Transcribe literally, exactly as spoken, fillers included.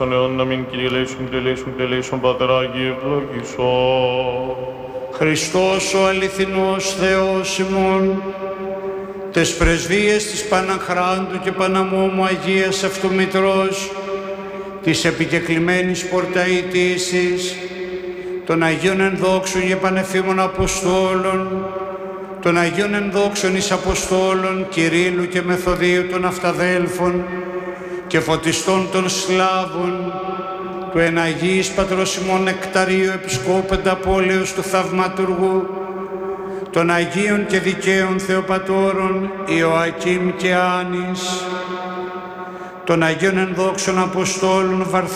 τον αιώνα να μην Κύριε ελέησον, Κύριε ελέησον, Κύριε ελέησον, Πάτερ Άγιε ευλογήσον. Χριστός ο αληθινός Θεός ημών, τες πρεσβείες της Παναχράντου και Παναμόμου Αγίας Αυτού Μητρός, της επικεκλημένης πορταΐτησης, των Αγίων ενδόξων και πανεφήμων Αποστόλων, των Αγίων ενδόξων εις Αποστόλων, Κυρίλλου και Μεθοδίου των Αυταδέλφων και φωτιστών των Σλάβων, του εν Αγίης Πατρός ημών Νεκταρίου Επισκόπου Πενταπόλεως του Θαυματουργού, των Αγίων και Δικαίων Θεοπατώρων Ιωακήμ και Άνης, των Αγίων ενδόξων Αποστόλων Βαρθ